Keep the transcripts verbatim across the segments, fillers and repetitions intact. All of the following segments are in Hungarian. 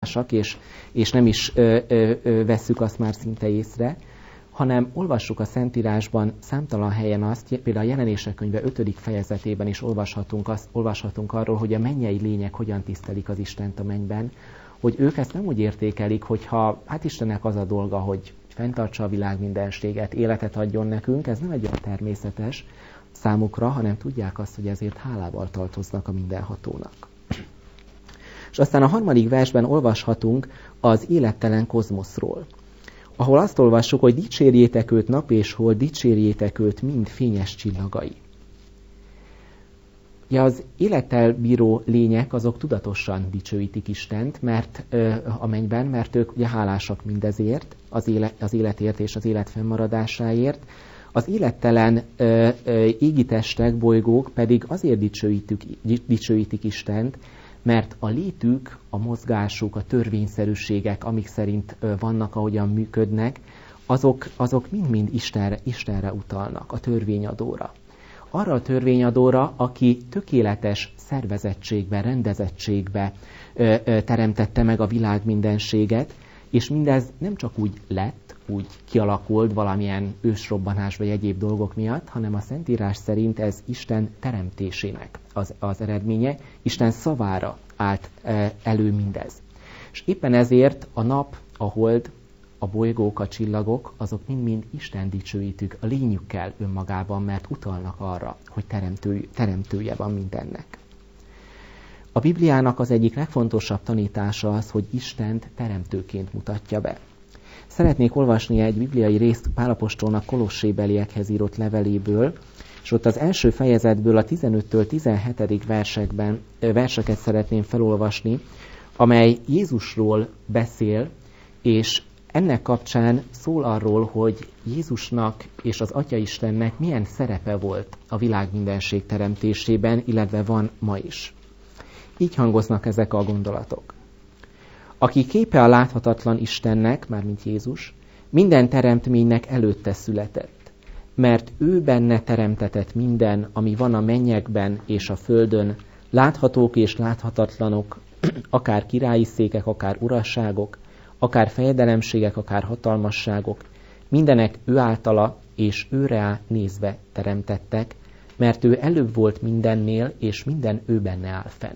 hálásak, és, és nem is ö, ö, ö, vesszük azt már szinte észre, hanem olvassuk a Szentírásban számtalan helyen azt, például a Jelenések könyve ötödik fejezetében is olvashatunk, azt, olvashatunk arról, hogy a mennyei lények hogyan tisztelik az Istent a mennyben, hogy ők ezt nem úgy értékelik, hogyha hát Istennek az a dolga, hogy fenntartsa a világ mindenséget, életet adjon nekünk, ez nem egy olyan természetes számukra, hanem tudják azt, hogy ezért hálával tartoznak a mindenhatónak. És aztán a harmadik versben olvashatunk az élettelen kozmoszról, ahol azt olvassuk, hogy dicsérjétek őt nap és hold, dicsérjétek őt mind fényes csillagai. Ja, az élettel bíró lények azok tudatosan dicsőítik Istent, mert ö, a mennyben, mert ők ugye hálásak mindezért, az, élet, az életért és az élet fennmaradásáért. Az élettelen ö, ö, égitestek, bolygók pedig azért dicsőítik, dicsőítik Istent, mert a létük, a mozgásuk, a törvényszerűségek, amik szerint ö, vannak, ahogyan működnek, azok, azok mind-mind Istenre, Istenre utalnak, a törvényadóra. Arra a törvényadóra, aki tökéletes szervezettségbe, rendezettségbe ö, ö, teremtette meg a világ mindenséget, és mindez nem csak úgy lett, úgy kialakult valamilyen ősrobbanás vagy egyéb dolgok miatt, hanem a Szentírás szerint ez Isten teremtésének az, az eredménye, Isten szavára állt ö, elő mindez. És éppen ezért a nap, a hold, a bolygók, a csillagok, azok mind-mind Isten dicsőítük a lényükkel önmagában, mert utalnak arra, hogy teremtő, teremtője van mindennek. A Bibliának az egyik legfontosabb tanítása az, hogy Istent teremtőként mutatja be. Szeretnék olvasni egy bibliai részt Pál apostolnak Kolossébeliekhez írott leveléből, és ott az első fejezetből a tizenöttől tizenhetedik versekben, verseket szeretném felolvasni, amely Jézusról beszél, és ennek kapcsán szól arról, hogy Jézusnak és az Atya Istennek milyen szerepe volt a világ mindenség teremtésében, illetve van ma is. Így hangoznak ezek a gondolatok. Aki képe a láthatatlan Istennek, mármint Jézus, minden teremtménynek előtte született, mert ő benne teremtetett minden, ami van a mennyekben és a földön, láthatók és láthatatlanok, akár királyi székek, akár urasságok, akár fejedelemségek, akár hatalmasságok, mindenek ő általa és őre nézve teremtettek, mert ő előbb volt mindennél, és minden ő benne áll fenn.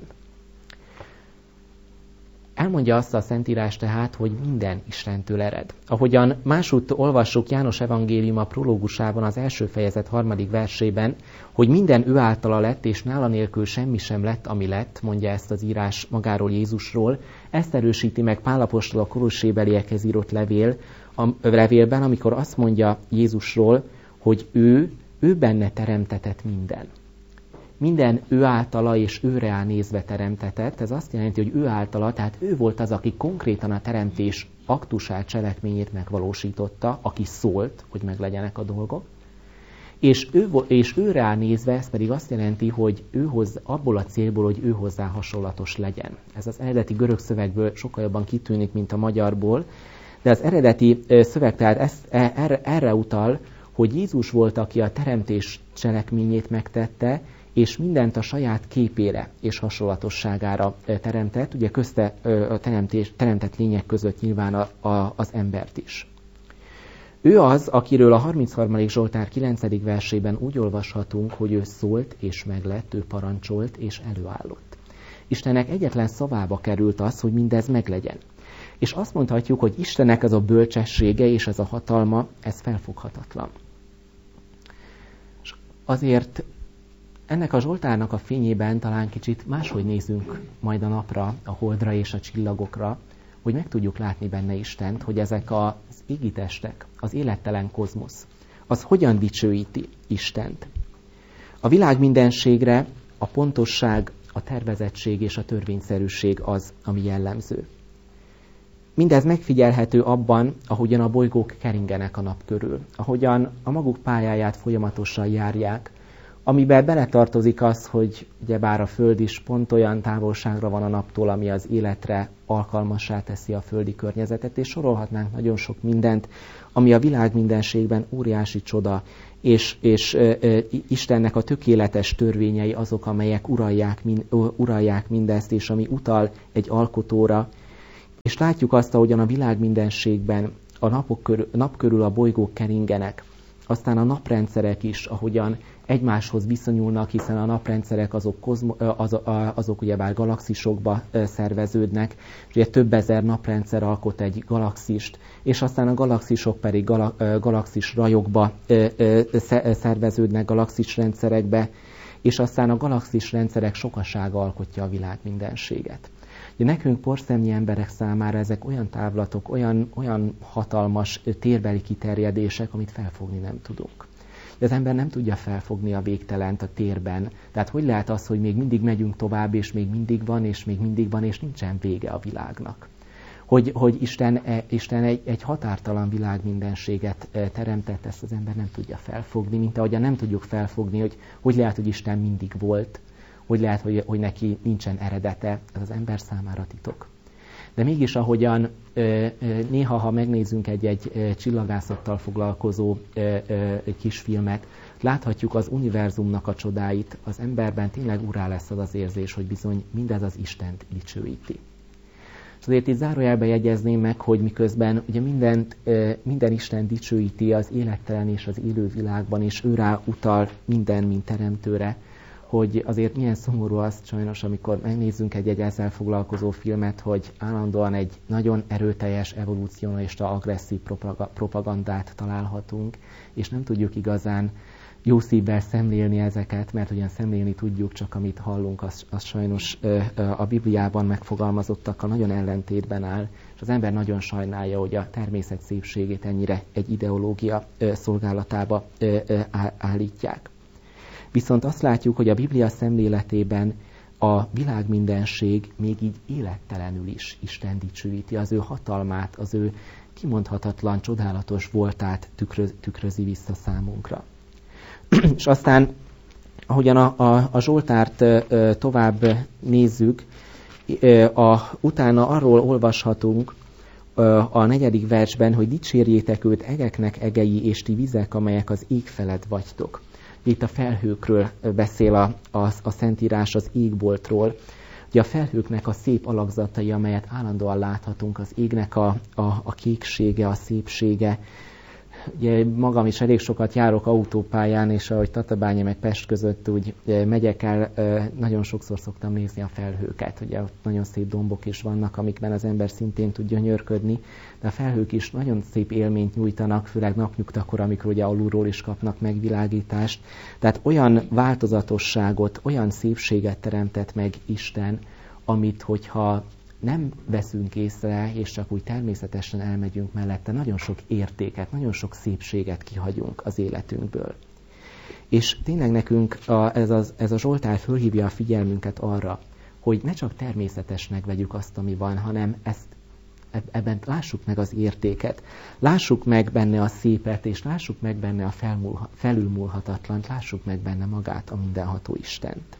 Elmondja azt a Szentírás tehát, hogy minden Istentől ered. Ahogyan másútt olvassuk János evangéliuma prológusában az első fejezet harmadik versében, hogy minden ő általa lett, és nála nélkül semmi sem lett, ami lett, mondja ezt az írás magáról Jézusról. Ezt erősíti meg Pál apostol a Kolossébeliekhez írott levél, a levélben, amikor azt mondja Jézusról, hogy ő, ő benne teremtetett minden. Minden ő általa és őre áll nézve teremtetett, ez azt jelenti, hogy ő általa, tehát ő volt az, aki konkrétan a teremtés aktusát, cselekményét megvalósította, aki szólt, hogy meglegyenek a dolgok, és, ő, és őre áll nézve, ez pedig azt jelenti, hogy ő hoz, abból a célból, hogy ő hozzá hasonlatos legyen. Ez az eredeti görög szövegből sokkal jobban kitűnik, mint a magyarból, de az eredeti szöveg tehát ezt, erre, erre utal, hogy Jézus volt, aki a teremtés cselekményét megtette, és mindent a saját képére és hasonlatosságára teremtett, ugye közte a teremtés, teremtett lények között nyilván a, a, az embert is. Ő az, akiről a harmincharmadik Zsoltár kilencedik versében úgy olvashatunk, hogy ő szólt és meglett, ő parancsolt és előállott. Istennek egyetlen szavába került az, hogy mindez meglegyen. És azt mondhatjuk, hogy Istennek ez a bölcsessége és ez a hatalma, ez felfoghatatlan. És azért ennek a Zsoltárnak a fényében talán kicsit máshogy nézünk majd a napra, a holdra és a csillagokra, hogy meg tudjuk látni benne Istent, hogy ezek az égitestek, az élettelen kozmosz, az hogyan dicsőíti Istent. A világ mindenségre a pontosság, a tervezettség és a törvényszerűség az, ami jellemző. Mindez megfigyelhető abban, ahogyan a bolygók keringenek a nap körül, ahogyan a maguk pályáját folyamatosan járják, amiben beletartozik az, hogy ugyebár a Föld is pont olyan távolságra van a naptól, ami az életre alkalmassá teszi a földi környezetet, és sorolhatnánk nagyon sok mindent, ami a világ mindenségben óriási csoda, és, és ö, ö, Istennek a tökéletes törvényei azok, amelyek uralják, mind, uralják mindezt, és ami utal egy alkotóra, És látjuk azt, ahogyan a világ mindenségben a napok körül, nap körül a bolygók keringenek, aztán a naprendszerek is, ahogyan egymáshoz viszonyulnak, hiszen a naprendszerek azok, kozmo, az, azok ugyebár galaxisokba szerveződnek, és ugye több ezer naprendszer alkot egy galaxist, és aztán a galaxisok pedig gala, galaxis rajokba szerveződnek, galaxis rendszerekbe, és aztán a galaxis rendszerek sokasága alkotja a világ mindenséget. Ugye nekünk porszemnyi emberek számára ezek olyan távlatok, olyan, olyan hatalmas térbeli kiterjedések, amit felfogni nem tudunk. Az ember nem tudja felfogni a végtelent a térben. Tehát hogy lehet az, hogy még mindig megyünk tovább, és még mindig van, és még mindig van, és nincsen vége a világnak. Hogy, hogy Isten, Isten egy, egy határtalan világ mindenséget teremtett, ezt az ember nem tudja felfogni, mint ahogyan nem tudjuk felfogni, hogy hogy lehet, hogy Isten mindig volt, hogy lehet, hogy, hogy neki nincsen eredete, ez az ember számára titok. De mégis ahogyan néha, ha megnézzünk egy-egy csillagászattal foglalkozó kisfilmet, láthatjuk az univerzumnak a csodáit, az emberben tényleg urá lesz az az érzés, hogy bizony mindez az Istent dicsőíti. És azért itt zárójelben jegyezném meg, hogy miközben ugye mindent, minden Isten dicsőíti az élettelen és az élő világban, és ő rá utal minden, mint teremtőre, hogy azért milyen szomorú az sajnos, amikor megnézzünk egy-egy ezzel foglalkozó filmet, hogy állandóan egy nagyon erőteljes, evolúcionista, agresszív propagandát találhatunk, és nem tudjuk igazán jó szívvel szemlélni ezeket, mert ugyan szemlélni tudjuk, csak amit hallunk, az, az sajnos a Bibliában megfogalmazottakkal nagyon ellentétben áll, és az ember nagyon sajnálja, hogy a természet szépségét ennyire egy ideológia szolgálatába állítják. Viszont azt látjuk, hogy a Biblia szemléletében a világmindenség még így élettelenül is Isten dicsőíti, az ő hatalmát, az ő kimondhatatlan, csodálatos voltát tükröz, tükrözi vissza számunkra. És aztán, ahogyan a, a, a Zsoltárt ö, tovább nézzük, ö, a, utána arról olvashatunk ö, a negyedik versben, hogy dicsérjétek őt egeknek egei, és ti vizek, amelyek az ég felett vagytok. Itt a felhőkről beszél a, a, a Szentírás, az égboltról. Ugye a felhőknek a szép alakzatai, amelyet állandóan láthatunk, az égnek a, a, a kéksége, a szépsége. Ugye magam is elég sokat járok autópályán, és ahogy Tatabánya meg Pest között úgy megyek el, nagyon sokszor szoktam nézni a felhőket. Ugye ott nagyon szép dombok is vannak, amikben az ember szintén tud gyönyörködni, de a felhők is nagyon szép élményt nyújtanak, főleg napnyugtakor, amikor ugye alulról is kapnak megvilágítást. Tehát olyan változatosságot, olyan szépséget teremtett meg Isten, amit hogyha nem veszünk észre, és csak úgy természetesen elmegyünk mellette, nagyon sok értéket, nagyon sok szépséget kihagyunk az életünkből. És tényleg nekünk a, ez, az, ez a Zsoltár fölhívja a figyelmünket arra, hogy ne csak természetesnek vegyük azt, ami van, hanem ezt, ebben lássuk meg az értéket, lássuk meg benne a szépet, és lássuk meg benne a felmúl, felülmúlhatatlant, lássuk meg benne magát, a mindenható Istent.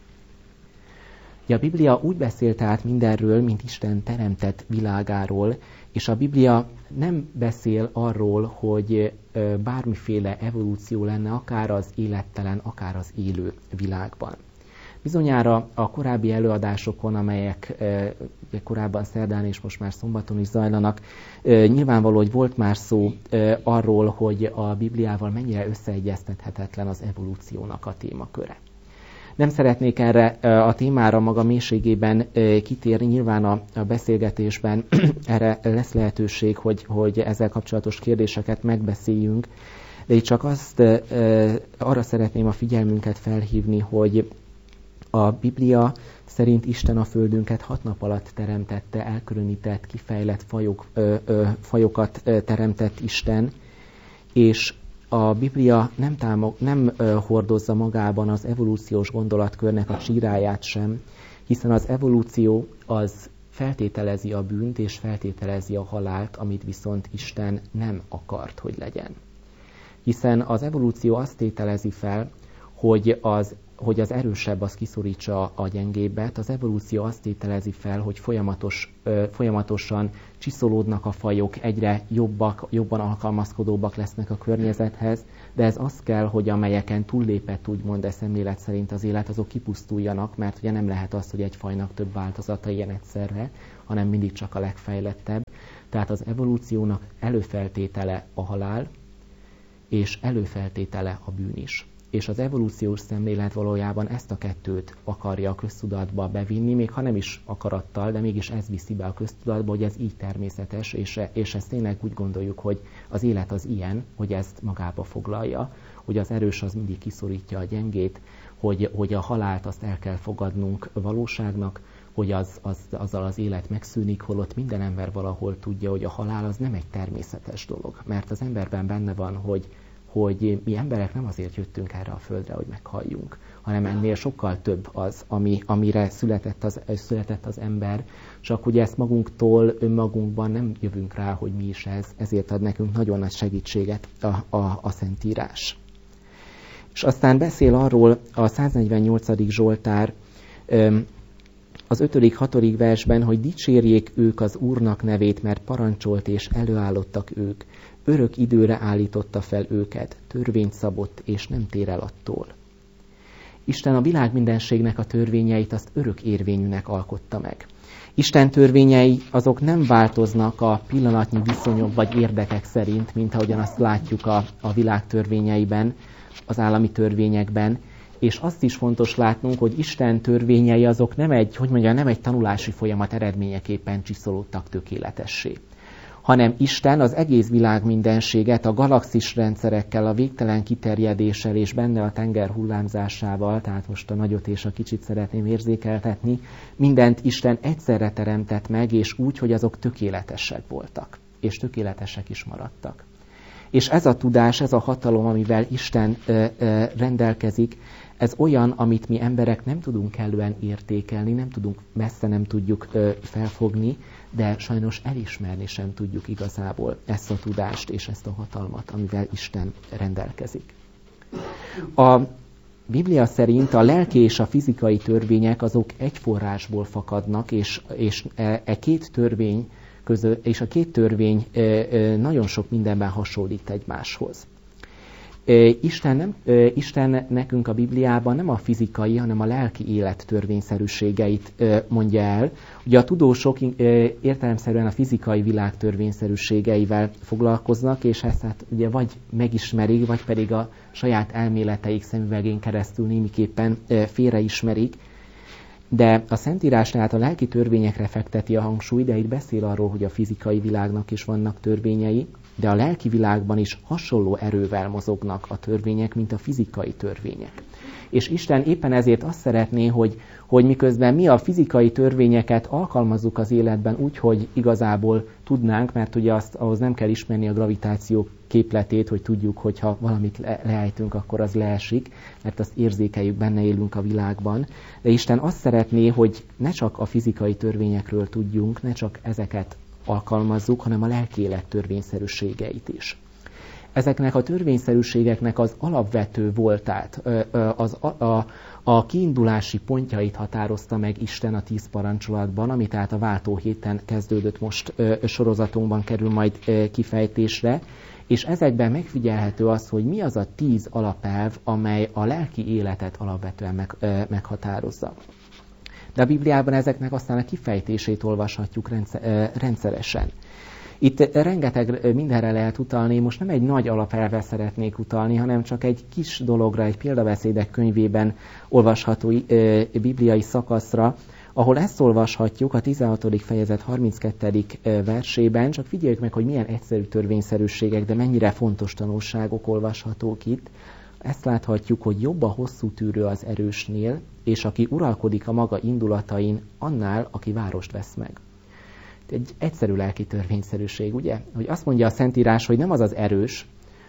A Biblia úgy beszél tehát mindenről, mint Isten teremtett világáról, és a Biblia nem beszél arról, hogy bármiféle evolúció lenne, akár az élettelen, akár az élő világban. Bizonyára a korábbi előadásokon, amelyek korábban szerdán és most már szombaton is zajlanak, nyilvánvaló, hogy volt már szó arról, hogy a Bibliával mennyire összeegyeztethetetlen az evolúciónak a témaköre. Nem szeretnék erre a témára maga mélységében kitérni, nyilván a beszélgetésben erre lesz lehetőség, hogy, hogy ezzel kapcsolatos kérdéseket megbeszéljünk, de itt csak azt arra szeretném a figyelmünket felhívni, hogy a Biblia szerint Isten a földünket hat nap alatt teremtette, elkülönített, kifejlett fajok, fajokat teremtett Isten, és a Biblia nem, támog, nem uh, hordozza magában az evolúciós gondolatkörnek a csíráját sem, hiszen az evolúció az feltételezi a bűnt és feltételezi a halált, amit viszont Isten nem akart, hogy legyen. Hiszen az evolúció azt tételezi fel, hogy az, hogy az erősebb az kiszorítsa a gyengébbet, az evolúció azt tételezi fel, hogy folyamatos, ö, folyamatosan csiszolódnak a fajok, egyre jobbak, jobban alkalmazkodóbbak lesznek a környezethez, de ez az kell, hogy amelyeken túllépett, úgymond, e szemlélet szerint az élet, azok kipusztuljanak, mert ugye nem lehet az, hogy egy fajnak több változata ilyen egyszerre, hanem mindig csak a legfejlettebb. Tehát az evolúciónak előfeltétele a halál, és előfeltétele a bűn is. És az evolúciós szemlélet valójában ezt a kettőt akarja a köztudatba bevinni, még ha nem is akarattal, de mégis ez viszi be a köztudatba, hogy ez így természetes, és, és ezt tényleg úgy gondoljuk, hogy az élet az ilyen, hogy ezt magába foglalja, hogy az erős az mindig kiszorítja a gyengét, hogy, hogy a halált azt el kell fogadnunk valóságnak, hogy az, az, azzal az élet megszűnik, holott minden ember valahol tudja, hogy a halál az nem egy természetes dolog, mert az emberben benne van, hogy hogy mi emberek nem azért jöttünk erre a földre, hogy meghalljunk, hanem ennél sokkal több az, ami, amire született az, született az ember, csak ugye ezt magunktól, önmagunkban nem jövünk rá, hogy mi is ez, ezért ad nekünk nagyon nagy segítséget a, a, a Szentírás. És aztán beszél arról a száznegyvennyolcadik Zsoltár az ötödik hatodik versben, hogy dicsérjék ők az Úrnak nevét, mert parancsolt és előállottak ők. Örök időre állította fel őket, törvényt szabott, és nem tér el attól. Isten a világ mindenségnek a törvényeit azt örök érvényűnek alkotta meg. Isten törvényei azok nem változnak a pillanatnyi viszonyok vagy érdekek szerint, mint ahogyan azt látjuk a, a világ törvényeiben, az állami törvényekben, és azt is fontos látnunk, hogy Isten törvényei azok nem egy, hogy mondja, nem egy tanulási folyamat eredményeképpen csiszolódtak tökéletessé, hanem Isten az egész világ mindenséget a galaxis rendszerekkel, a végtelen kiterjedéssel és benne a tenger hullámzásával, tehát most a nagyot és a kicsit szeretném érzékeltetni, mindent Isten egyszerre teremtett meg, és úgy, hogy azok tökéletesek voltak, és tökéletesek is maradtak. És ez a tudás, ez a hatalom, amivel Isten ö, ö, rendelkezik, ez olyan, amit mi emberek nem tudunk kellően értékelni, nem tudunk, messze nem tudjuk ö, felfogni, de sajnos elismerni sem tudjuk igazából ezt a tudást és ezt a hatalmat, amivel Isten rendelkezik. A Biblia szerint a lelki és a fizikai törvények azok egy forrásból fakadnak, és, és e, e két törvény közül, és a két törvény e, e, nagyon sok mindenben hasonlít egymáshoz. Isten, nem, Isten nekünk a Bibliában nem a fizikai, hanem a lelki élet törvényszerűségeit mondja el. Ugye a tudósok értelemszerűen a fizikai világ törvényszerűségeivel foglalkoznak, és ezt hát ugye vagy megismerik, vagy pedig a saját elméleteik szemüvegén keresztül némiképpen félreismerik. De a Szentírás tehát a lelki törvényekre fekteti a hangsúlyt, de itt beszél arról, hogy a fizikai világnak is vannak törvényei, de a lelki világban is hasonló erővel mozognak a törvények, mint a fizikai törvények. És Isten éppen ezért azt szeretné, hogy, hogy miközben mi a fizikai törvényeket alkalmazzuk az életben úgy, hogy igazából tudnánk, mert ugye azt, ahhoz nem kell ismerni a gravitáció képletét, hogy tudjuk, hogy ha valamit le- leejtünk, akkor az leesik, mert azt érzékeljük, benne élünk a világban. De Isten azt szeretné, hogy ne csak a fizikai törvényekről tudjunk, ne csak ezeket alkalmazzuk, hanem a lelki élet törvényszerűségeit is. Ezeknek a törvényszerűségeknek az alapvető voltát, az, a, a, a kiindulási pontjait határozta meg Isten a tíz parancsolatban, ami tehát a váltó héten kezdődött, most sorozatunkban kerül majd kifejtésre, és ezekben megfigyelhető az, hogy mi az a tíz alapelv, amely a lelki életet alapvetően meg, meghatározza. De a Bibliában ezeknek aztán a kifejtését olvashatjuk rendszeresen. Itt rengeteg mindenre lehet utalni, most nem egy nagy alapelvre szeretnék utalni, hanem csak egy kis dologra, egy példabeszédek könyvében olvasható bibliai szakaszra, ahol ezt olvashatjuk a tizenhatodik fejezet harminckettedik versében, csak figyeljük meg, hogy milyen egyszerű törvényszerűségek, de mennyire fontos tanulságok olvashatók itt. Ezt láthatjuk, hogy jobb a hosszú tűrő az erősnél, és aki uralkodik a maga indulatain, annál, aki várost vesz meg. Egy egyszerű lelki törvényszerűség, ugye? Hogy azt mondja a Szentírás, hogy nem az az erős,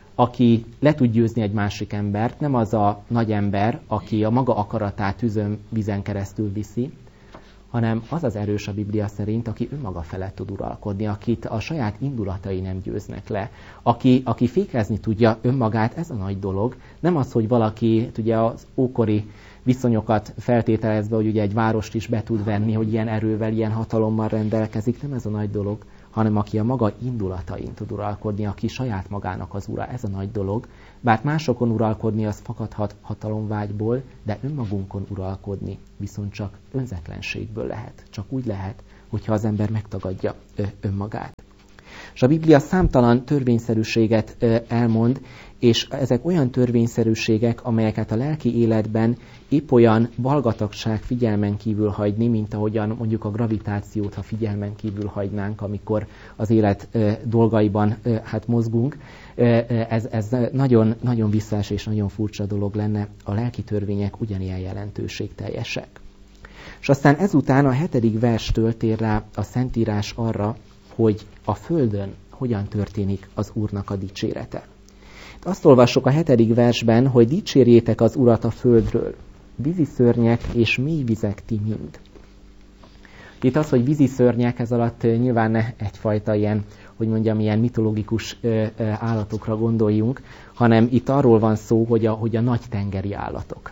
aki le tud győzni egy másik embert, nem az a nagy ember, aki a maga akaratát tűzön, vízen keresztül viszi, hanem az az erős a Biblia szerint, aki önmaga felett tud uralkodni, akit a saját indulatai nem győznek le, aki, aki fékezni tudja önmagát, ez a nagy dolog. Nem az, hogy valaki ugye az ókori viszonyokat feltételezve, hogy ugye egy várost is be tud venni, hogy ilyen erővel, ilyen hatalommal rendelkezik, nem ez a nagy dolog, hanem aki a maga indulatain tud uralkodni, aki saját magának az ura, ez a nagy dolog. Bár másokon uralkodni az fakadhat hatalomvágyból, de önmagunkon uralkodni viszont csak önzetlenségből lehet. Csak úgy lehet, hogyha az ember megtagadja önmagát. És a Biblia számtalan törvényszerűséget elmond, és ezek olyan törvényszerűségek, amelyeket a lelki életben épp olyan balgatagság figyelmen kívül hagyni, mint ahogyan mondjuk a gravitációt, ha figyelmen kívül hagynánk, amikor az élet dolgaiban hát mozgunk. Ez, ez nagyon, nagyon visszás és nagyon furcsa dolog lenne, a lelki törvények ugyanilyen jelentőségteljesek. És aztán ezután a hetedik verstől tér rá a Szentírás arra, hogy a földön hogyan történik az Úrnak a dicsérete. Azt olvassuk a hetedik versben, hogy dicsérjétek az Urat a földről, víziszörnyek és mélyvizek ti mind. Itt az, hogy víziszörnyek, ez alatt nyilván ne egyfajta ilyen, hogy mondjam, ilyen mitológikus állatokra gondoljunk, hanem itt arról van szó, hogy a, hogy a nagy tengeri állatok.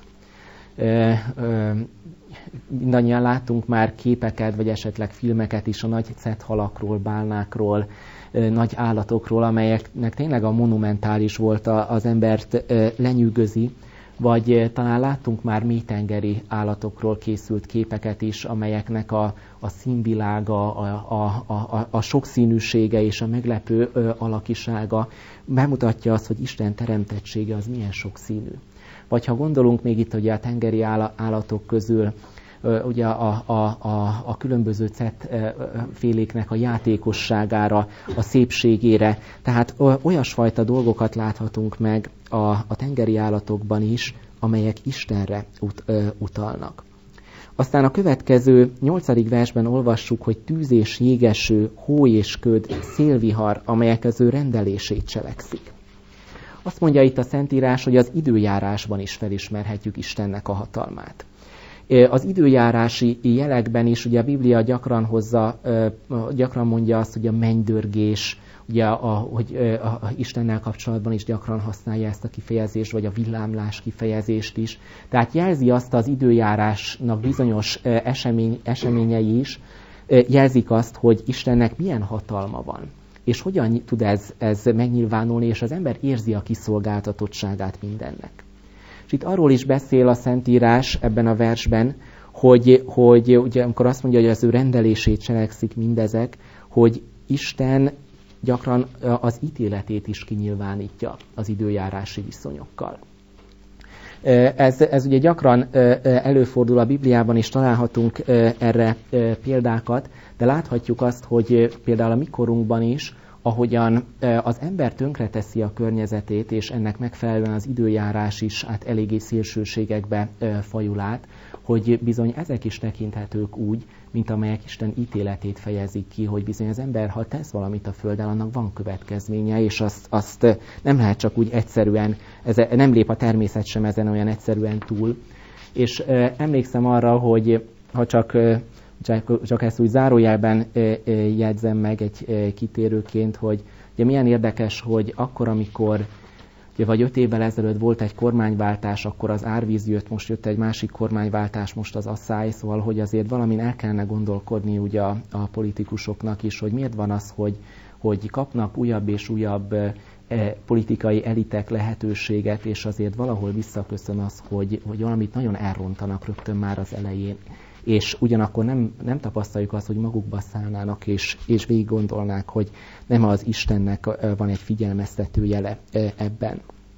Mindannyian láttunk már képeket, vagy esetleg filmeket is a nagy cethalakról, bálnákról, nagy állatokról, amelyeknek tényleg a monumentális volt, az embert lenyűgözi, vagy talán láttunk már mélytengeri állatokról készült képeket is, amelyeknek a, a színvilága, a, a, a, a sokszínűsége és a meglepő alakisága bemutatja azt, hogy Isten teremtettsége az milyen sokszínű. Vagy ha gondolunk még itt ugye a tengeri állatok közül, ugye a, a, a, a különböző cetféléknek a játékosságára, a szépségére. Tehát olyasfajta dolgokat láthatunk meg a, a tengeri állatokban is, amelyek Istenre ut, ö, utalnak. Aztán a következő nyolcadik versben olvassuk, hogy tűz és jégeső, hó és köd, szélvihar, amelyek az ő rendelését cselekszik. Azt mondja itt a Szentírás, hogy az időjárásban is felismerhetjük Istennek a hatalmát. Az időjárási jelekben is ugye a Biblia gyakran hozza, gyakran mondja azt, hogy a mennydörgés, ugye a, hogy a, a Istennel kapcsolatban is gyakran használja ezt a kifejezést, vagy a villámlás kifejezést is. Tehát jelzi azt az időjárásnak bizonyos esemény, eseményei is, jelzik azt, hogy Istennek milyen hatalma van. És hogyan tud ez, ez megnyilvánulni, és az ember érzi a kiszolgáltatottságát mindennek. És itt arról is beszél a Szentírás ebben a versben, hogy, hogy ugye, amikor azt mondja, hogy az ő rendelését cselekszik mindezek, hogy Isten gyakran az ítéletét is kinyilvánítja az időjárási viszonyokkal. Ez, ez ugye gyakran előfordul a Bibliában, és találhatunk erre példákat, de láthatjuk azt, hogy például a mi korunkban is, ahogyan az ember tönkreteszi a környezetét, és ennek megfelelően az időjárás is hát eléggé szélsőségekbe fajul át, hogy bizony ezek is tekinthetők úgy, mint amelyek Isten ítéletét fejezik ki, hogy bizony az ember, ha tesz valamit a Földdel, annak van következménye, és azt, azt nem lehet csak úgy egyszerűen, ez, nem lép a természet sem ezen olyan egyszerűen túl. És emlékszem arra, hogy ha csak Csak, csak ezt úgy zárójelben jegyzem meg egy kitérőként, hogy ugye milyen érdekes, hogy akkor, amikor ugye, vagy öt évvel ezelőtt volt egy kormányváltás, akkor az árvíz jött, most jött egy másik kormányváltás, most az asszály, szóval, hogy azért valamin el kellene gondolkodni ugye a, a politikusoknak is, hogy miért van az, hogy, hogy kapnak újabb és újabb e, politikai elitek lehetőséget, és azért valahol visszaköszön az, hogy, hogy valamit nagyon elrontanak rögtön már az elején. És ugyanakkor nem, nem tapasztaljuk azt, hogy magukba szállnának, és, és végig gondolnák, hogy nem az Istennek van egy figyelmeztető jele ebben.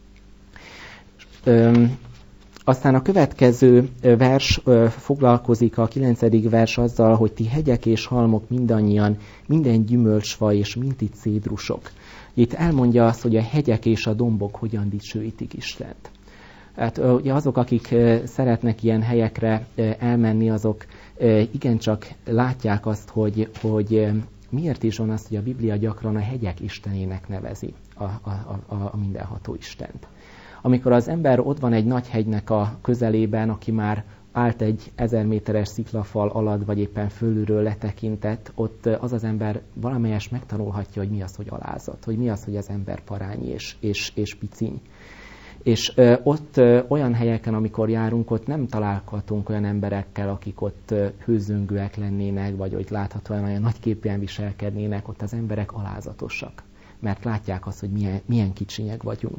Öm, aztán a következő vers foglalkozik, a kilencedik vers azzal, hogy ti hegyek és halmok mindannyian, minden gyümölcsfa és minti cédrusok. Itt elmondja azt, hogy a hegyek és a dombok hogyan dicsőítik Istent. Hát ugye azok, akik szeretnek ilyen helyekre elmenni, azok igencsak látják azt, hogy, hogy miért is van az, hogy a Biblia gyakran a hegyek istenének nevezi a, a, a, a mindenható Istent. Amikor az ember ott van egy nagy hegynek a közelében, aki már állt egy ezer méteres sziklafal alatt, vagy éppen fölülről letekintett, ott az az ember valamelyes megtanulhatja, hogy mi az, hogy alázat, hogy mi az, hogy az ember parányi és, és, és piciny. És ö, ott ö, olyan helyeken, amikor járunk, ott nem találhatunk olyan emberekkel, akik ott ö, hőzöngőek lennének, vagy hogy láthatóan olyan nagyképűen viselkednének, ott az emberek alázatosak, mert látják azt, hogy milyen, milyen kicsinyek vagyunk.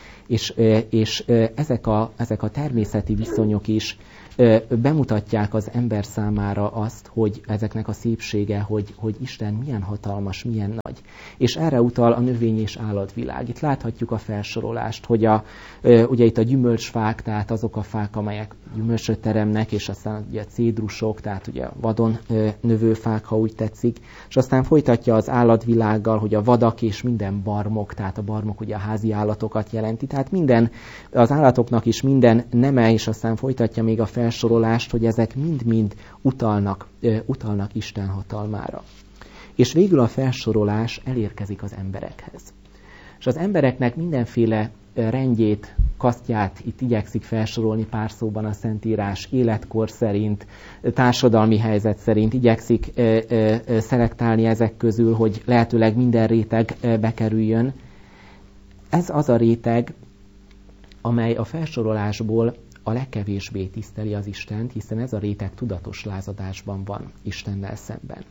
És, és ezek, a, ezek a természeti viszonyok is bemutatják az ember számára azt, hogy ezeknek a szépsége, hogy, hogy Isten milyen hatalmas, milyen nagy. És erre utal a növény és állatvilág. Itt láthatjuk a felsorolást, hogy a, ugye itt a gyümölcsfák, tehát azok a fák, amelyek gyümölcsöt teremnek, és aztán ugye a cédrusok, tehát ugye a vadon növő fák, ha úgy tetszik. És aztán folytatja az állatvilággal, hogy a vadak és minden barmok, tehát a barmok ugye a házi állatokat jelenti. Tehát minden, az állatoknak is minden neme, és aztán folytatja még a felsorolást, hogy ezek mind-mind utalnak, utalnak Isten hatalmára. És végül a felsorolás elérkezik az emberekhez. És az embereknek mindenféle rendjét, kasztját itt igyekszik felsorolni pár szóban a Szentírás, életkor szerint, társadalmi helyzet szerint, igyekszik ö, ö, ö, szelektálni ezek közül, hogy lehetőleg minden réteg ö, bekerüljön. Ez az a réteg, amely a felsorolásból a legkevésbé tiszteli az Istent, hiszen ez a réteg tudatos lázadásban van Istennel szemben.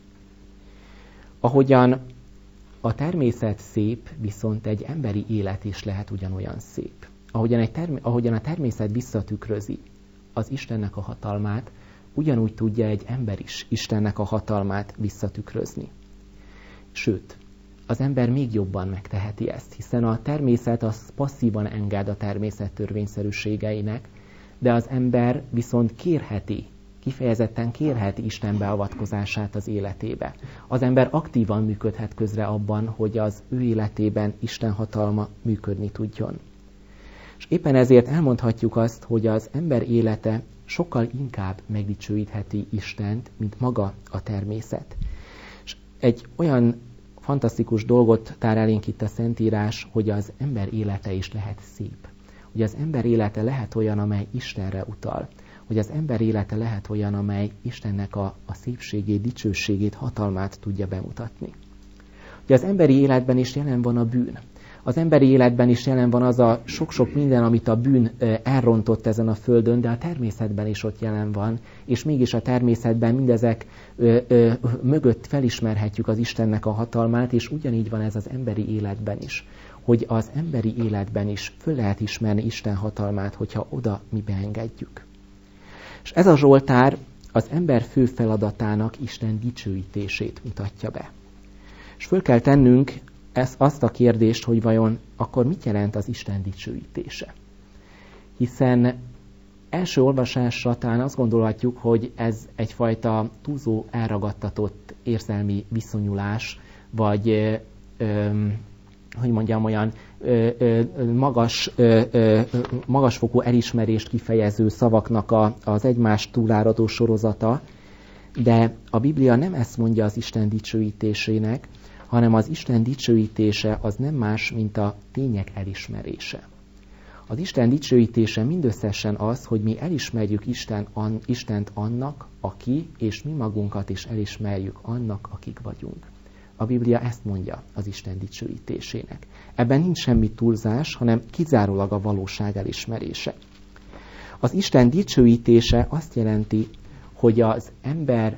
Ahogyan a természet szép, viszont egy emberi élet is lehet ugyanolyan szép. Ahogyan, egy term- ahogyan a természet visszatükrözi az Istennek a hatalmát, ugyanúgy tudja egy ember is Istennek a hatalmát visszatükrözni. Sőt, az ember még jobban megteheti ezt, hiszen a természet az passzívan enged a természet törvényszerűségeinek, de az ember viszont kérheti, kifejezetten kérheti Isten beavatkozását az életébe. Az ember aktívan működhet közre abban, hogy az ő életében Isten hatalma működni tudjon. És éppen ezért elmondhatjuk azt, hogy az ember élete sokkal inkább megdicsőítheti Istent, mint maga a természet. És egy olyan fantasztikus dolgot tár elénk itt a Szentírás, hogy az ember élete is lehet szép. Hogy az ember élete lehet olyan, amely Istenre utal. Hogy az ember élete lehet olyan, amely Istennek a, a szépségét, dicsőségét, hatalmát tudja bemutatni. Hogy az emberi életben is jelen van a bűn. Az emberi életben is jelen van az a sok-sok minden, amit a bűn elrontott ezen a földön, de a természetben is ott jelen van, és mégis a természetben mindezek ö, ö, mögött felismerhetjük az Istennek a hatalmát, és ugyanígy van ez az emberi életben is. Hogy az emberi életben is föl lehet ismerni Isten hatalmát, hogyha oda mi beengedjük. És ez a Zsoltár az ember fő feladatának Isten dicsőítését mutatja be. És föl kell tennünk ezt, azt a kérdést, hogy vajon akkor mit jelent az Isten dicsőítése. Hiszen első olvasásra talán azt gondolhatjuk, hogy ez egyfajta túlzó, elragadtatott érzelmi viszonyulás, vagy ö, ö, hogy mondjam, olyan ö, ö, magas, ö, ö, magasfokú elismerést kifejező szavaknak a, az egymást túláradó sorozata, de a Biblia nem ezt mondja az Isten dicsőítésének, hanem az Isten dicsőítése az nem más, mint a tények elismerése. Az Isten dicsőítése mindösszesen az, hogy mi elismerjük Isten, an, Istent annak, aki, és mi magunkat is elismerjük annak, akik vagyunk. A Biblia ezt mondja az Isten dicsőítésének. Ebben nincs semmi túlzás, hanem kizárólag a valóság elismerése. Az Isten dicsőítése azt jelenti, hogy az ember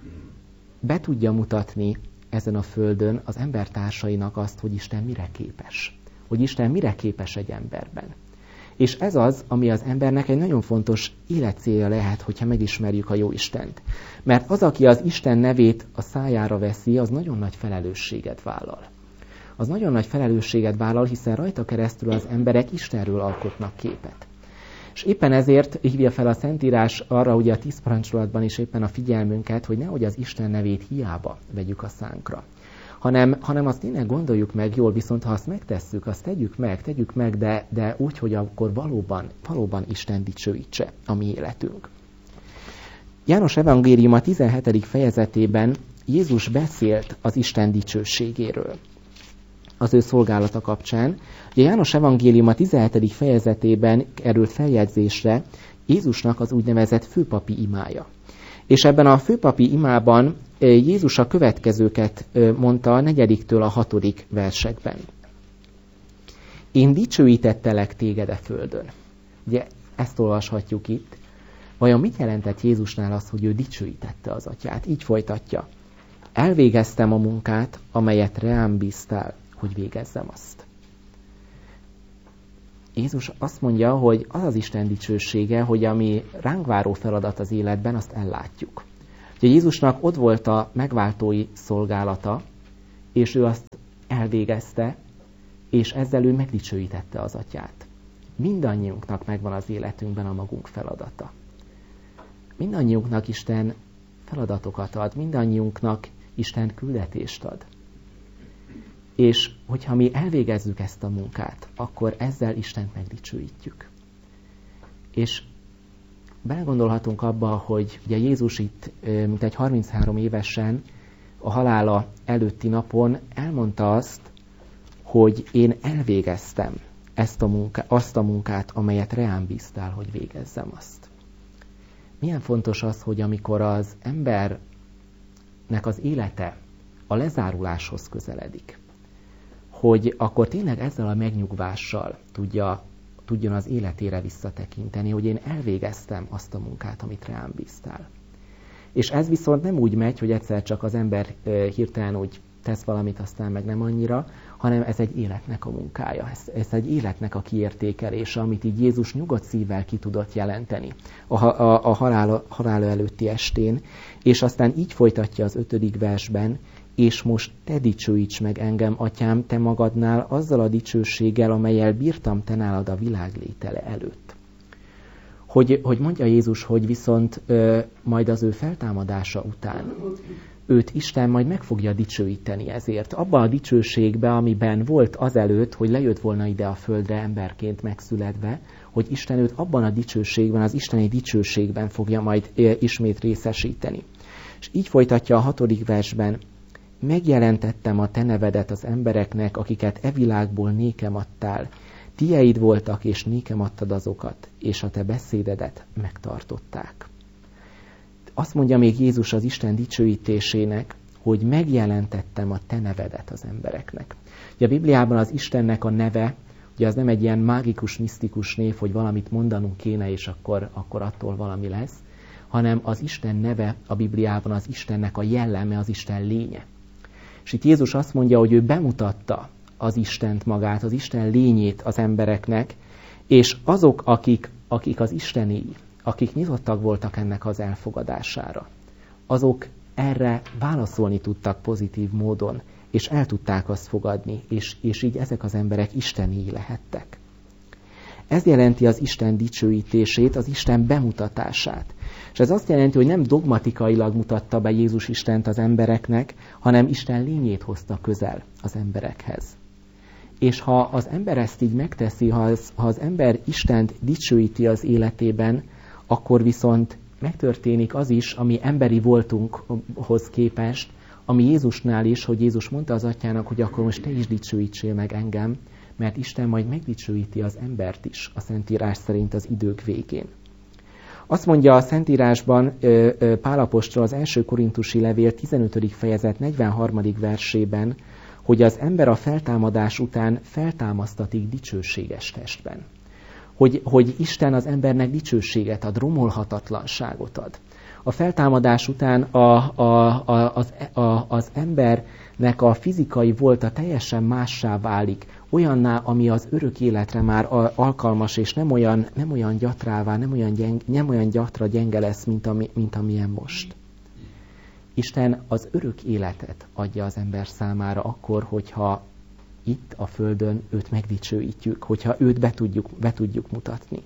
be tudja mutatni ezen a földön az embertársainak azt, hogy Isten mire képes. Hogy Isten mire képes egy emberben. És ez az, ami az embernek egy nagyon fontos életcélja lehet, hogyha megismerjük a jó Istent. Mert az, aki az Isten nevét a szájára veszi, az nagyon nagy felelősséget vállal. Az nagyon nagy felelősséget vállal, hiszen rajta keresztül az emberek Istenről alkotnak képet. És éppen ezért hívja fel a Szentírás arra, ugye a tíz parancsolatban is éppen a figyelmünket, hogy nehogy az Isten nevét hiába vegyük a szánkra. Hanem, hanem azt tényleg gondoljuk meg jól, viszont ha azt megtesszük, azt tegyük meg, tegyük meg, de, de úgy, hogy akkor valóban, valóban Isten dicsőítse a mi életünk. János evangélium a tizenhetedik fejezetében Jézus beszélt az Isten dicsőségéről az ő szolgálata kapcsán. Ugye János evangélium a tizenhetedik fejezetében került feljegyzésre Jézusnak az úgynevezett főpapi imája. És ebben a főpapi imában Jézus a következőket mondta a negyediktől a hatodik versekben. Én dicsőítettelek téged e földön. Ugye ezt olvashatjuk itt. Vajon mit jelentett Jézusnál az, hogy ő dicsőítette az atyát? Így folytatja. Elvégeztem a munkát, amelyet rám bíztál, hogy végezzem azt. Jézus azt mondja, hogy az az Isten dicsősége, hogy ami ránk váró feladat az életben, azt ellátjuk. Ugye Jézusnak ott volt a megváltói szolgálata, és ő azt elvégezte, és ezzel ő megdicsőítette az Atyát. Mindannyiunknak megvan az életünkben a magunk feladata. Mindannyiunknak Isten feladatokat ad, mindannyiunknak Isten küldetést ad. És hogyha mi elvégezzük ezt a munkát, akkor ezzel Istent megdicsőítjük. És belegondolhatunk abba, hogy ugye Jézus itt mintegy harminchárom évesen a halála előtti napon elmondta azt, hogy én elvégeztem ezt a munka, azt a munkát, amelyet reám bíztál, hogy végezzem azt. Milyen fontos az, hogy amikor az embernek az élete a lezáruláshoz közeledik, hogy akkor tényleg ezzel a megnyugvással tudja, tudjon az életére visszatekinteni, hogy én elvégeztem azt a munkát, amit rám bíztál. És ez viszont nem úgy megy, hogy egyszer csak az ember hirtelen úgy tesz valamit, aztán meg nem annyira, hanem ez egy életnek a munkája, ez, ez egy életnek a kiértékelése, amit így Jézus nyugodt szívvel ki tudott jelenteni a, a, a halála, halála előtti estén, és aztán így folytatja az ötödik versben, és most te dicsőíts meg engem, Atyám, te magadnál azzal a dicsőséggel, amellyel bírtam te nálad a világ létele előtt. Hogy, hogy mondja Jézus, hogy viszont ö, majd az ő feltámadása után őt Isten majd meg fogja dicsőíteni ezért. Abba a dicsőségbe, amiben volt azelőtt, hogy lejött volna ide a földre emberként megszületve, hogy Isten őt abban a dicsőségben, az isteni dicsőségben fogja majd ö, ismét részesíteni. És így folytatja a hatodik versben, megjelentettem a te nevedet az embereknek, akiket e világból nékem adtál. Tieid voltak, és nékem adtad azokat, és a te beszédedet megtartották. Azt mondja még Jézus az Isten dicsőítésének, hogy megjelentettem a te nevedet az embereknek. Ugye a Bibliában az Istennek a neve, ugye az nem egy ilyen mágikus, misztikus név, hogy valamit mondanunk kéne, és akkor, akkor attól valami lesz, hanem az Isten neve a Bibliában az Istennek a jelleme, az Isten lénye. És itt Jézus azt mondja, hogy ő bemutatta az Istent magát, az Isten lényét az embereknek, és azok, akik, akik az Istenéi, akik nyitottak voltak ennek az elfogadására, azok erre válaszolni tudtak pozitív módon, és el tudták azt fogadni, és, és így ezek az emberek istenéi lehettek. Ez jelenti az Isten dicsőítését, az Isten bemutatását. És ez azt jelenti, hogy nem dogmatikailag mutatta be Jézus Istent az embereknek, hanem Isten lényét hozta közel az emberekhez. És ha az ember ezt így megteszi, ha az, ha az ember Istent dicsőíti az életében, akkor viszont megtörténik az is, ami emberi voltunkhoz képest, ami Jézusnál is, hogy Jézus mondta az Atyának, hogy akkor most te is dicsőítsél meg engem, mert Isten majd megdicsőíti az embert is a Szentírás szerint az idők végén. Azt mondja a Szentírásban Pál apostol az első korintusi levél tizenötödik fejezet negyvenharmadik versében, hogy az ember a feltámadás után feltámasztatik dicsőséges testben. Hogy, hogy Isten az embernek dicsőséget ad, romolhatatlanságot ad. A feltámadás után a, a, a, az, a, az embernek a fizikai volta teljesen mássá válik, olyanná, ami az örök életre már alkalmas, és nem olyan, nem olyan gyatrává, nem olyan, gyeng, nem olyan gyatra gyenge lesz, mint, ami, mint amilyen most. Isten az örök életet adja az ember számára akkor, hogyha itt a Földön őt megdicsőítjük, hogyha őt be tudjuk, be tudjuk mutatni.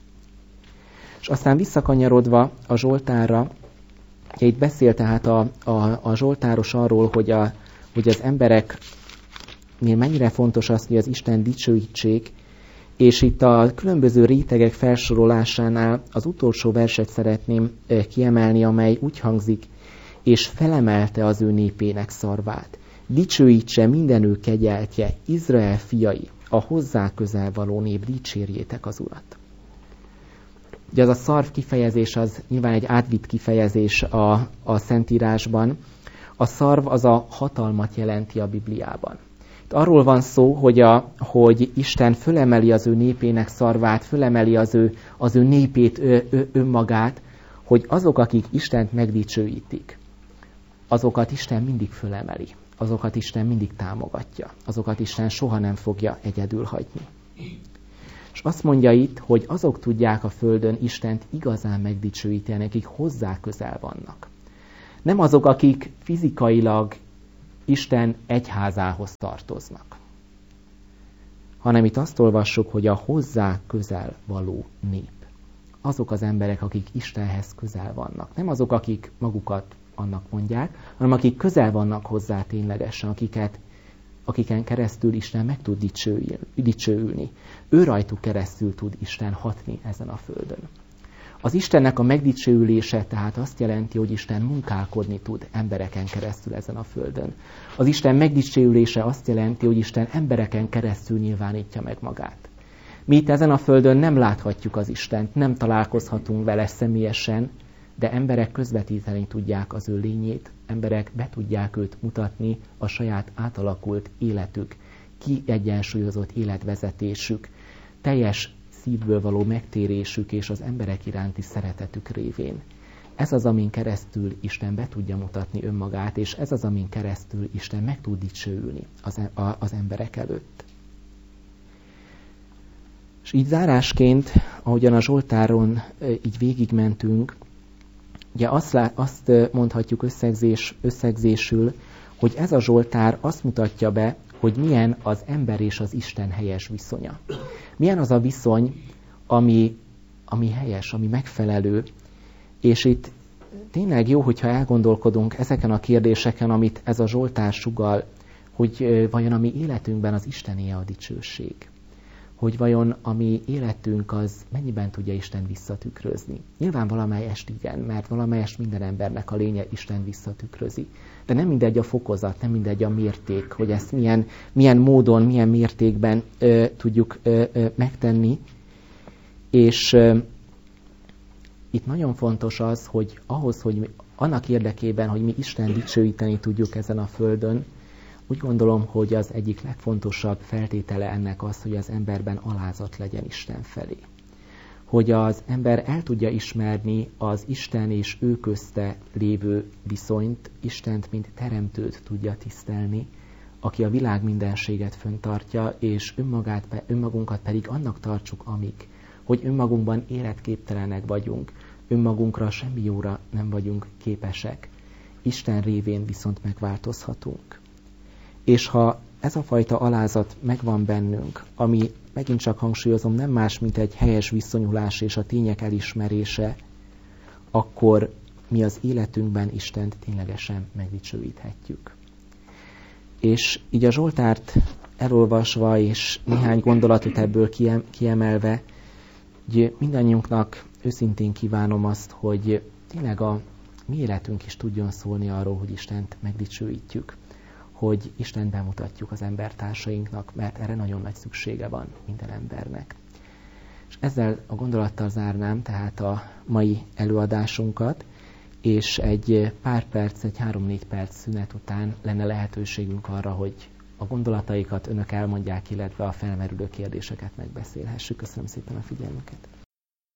És aztán visszakanyarodva a Zsoltárra, itt beszél tehát a, a, a Zsoltáros arról, hogy, a, hogy az embereknél mennyire fontos az, hogy az Isten dicsőítsék, és itt a különböző rétegek felsorolásánál az utolsó verset szeretném kiemelni, amely úgy hangzik, és felemelte az ő népének szarvát. Dicsőítse minden ő kegyeltje, Izrael fiai, a hozzá közel való nép, dicsérjétek az Urat. Ugye az a szarv kifejezés az nyilván egy átvitt kifejezés a, a Szentírásban. A szarv az a hatalmat jelenti a Bibliában. Itt arról van szó, hogy, a, hogy Isten fölemeli az ő népének szarvát, fölemeli az ő, az ő népét, ő, ő, önmagát, hogy azok, akik Istent megdicsőítik, azokat Isten mindig fölemeli, azokat Isten mindig támogatja, azokat Isten soha nem fogja egyedül hagyni. És azt mondja itt, hogy azok tudják a földön Istent igazán megdicsőíteni, akik hozzá közel vannak. Nem azok, akik fizikailag Isten egyházához tartoznak, hanem itt azt olvassuk, hogy a hozzá közel való nép. Azok az emberek, akik Istenhez közel vannak. Nem azok, akik magukat annak mondják, hanem akik közel vannak hozzá ténylegesen, akiket, akiken keresztül Isten meg tud dicsőülni. Ő rajtuk keresztül tud Isten hatni ezen a földön. Az Istennek a megdicsőülése tehát azt jelenti, hogy Isten munkálkodni tud embereken keresztül ezen a földön. Az Isten megdicsőülése azt jelenti, hogy Isten embereken keresztül nyilvánítja meg magát. Mi itt ezen a földön nem láthatjuk az Istent, nem találkozhatunk vele személyesen, de emberek közvetíteni tudják az ő lényét, emberek be tudják őt mutatni a saját átalakult életük, kiegyensúlyozott életvezetésük, teljes szívből való megtérésük és az emberek iránti szeretetük révén. Ez az, amin keresztül Isten be tudja mutatni önmagát, és ez az, amin keresztül Isten meg tud dicsőülni az, az emberek előtt. És így zárásként, ahogyan a Zsoltáron így végigmentünk, ugye azt, lá, azt mondhatjuk összegzés, összegzésül, hogy ez a Zsoltár azt mutatja be, hogy milyen az ember és az Isten helyes viszonya. Milyen az a viszony, ami, ami helyes, ami megfelelő, és itt tényleg jó, hogyha elgondolkodunk ezeken a kérdéseken, amit ez a Zsoltár sugall, hogy vajon a mi életünkben az Istené a dicsőség. Hogy vajon a mi életünk az mennyiben tudja Isten visszatükrözni. Nyilván valamelyest igen, mert valamelyest minden embernek a lénye Isten visszatükrözi. De nem mindegy a fokozat, nem mindegy a mérték, hogy ezt milyen, milyen módon, milyen mértékben ö, tudjuk ö, ö, megtenni. És ö, itt nagyon fontos az, hogy ahhoz, hogy mi, annak érdekében, hogy mi Isten dicsőíteni tudjuk ezen a földön, úgy gondolom, hogy az egyik legfontosabb feltétele ennek az, hogy az emberben alázat legyen Isten felé. Hogy az ember el tudja ismerni az Isten és ő közte lévő viszonyt, Istent, mint teremtőt tudja tisztelni, aki a világ mindenséget fenntartja, és önmagát, önmagunkat pedig annak tartsuk, amik, hogy önmagunkban életképtelenek vagyunk, önmagunkra semmi jóra nem vagyunk képesek. Isten révén viszont megváltozhatunk. És ha ez a fajta alázat megvan bennünk, ami megint csak hangsúlyozom, nem más, mint egy helyes viszonyulás és a tények elismerése, akkor mi az életünkben Istent ténylegesen megdicsőíthetjük. És így a Zsoltárt elolvasva és néhány gondolatot ebből kiemelve, hogy mindannyiunknak őszintén kívánom azt, hogy tényleg a mi életünk is tudjon szólni arról, hogy Istent megdicsőítjük, hogy Istent bemutatjuk az embertársainknak, mert erre nagyon nagy szüksége van minden embernek. És ezzel a gondolattal zárnám tehát a mai előadásunkat, és egy pár perc, egy három-négy perc szünet után lenne lehetőségünk arra, hogy a gondolataikat önök elmondják, illetve a felmerülő kérdéseket megbeszélhessük. Köszönöm szépen a figyelmüket!